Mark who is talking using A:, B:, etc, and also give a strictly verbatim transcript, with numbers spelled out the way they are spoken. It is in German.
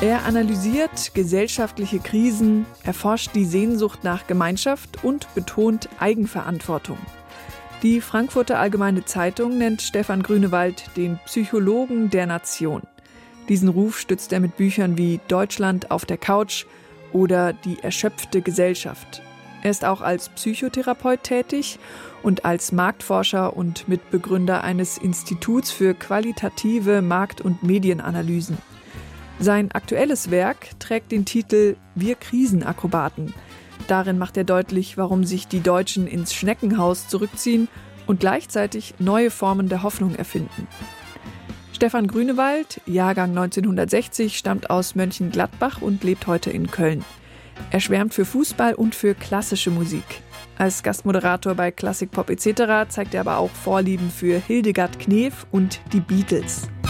A: Er analysiert gesellschaftliche Krisen, erforscht die Sehnsucht nach Gemeinschaft und betont Eigenverantwortung. Die Frankfurter Allgemeine Zeitung nennt Stefan Grünewald den Psychologen der Nation. Diesen Ruf stützt er mit Büchern wie Deutschland auf der Couch oder Die erschöpfte Gesellschaft. Er ist auch als Psychotherapeut tätig und als Marktforscher und Mitbegründer eines Instituts für qualitative Markt- und Medienanalysen. Sein aktuelles Werk trägt den Titel Wir Krisenakrobaten. Darin macht er deutlich, warum sich die Deutschen ins Schneckenhaus zurückziehen und gleichzeitig neue Formen der Hoffnung erfinden. Stefan Grünewald, Jahrgang neunzehnhundertsechzig, stammt aus Mönchengladbach und lebt heute in Köln. Er schwärmt für Fußball und für klassische Musik. Als Gastmoderator bei Klassik Pop et cetera zeigt er aber auch Vorlieben für Hildegard Knef und die Beatles.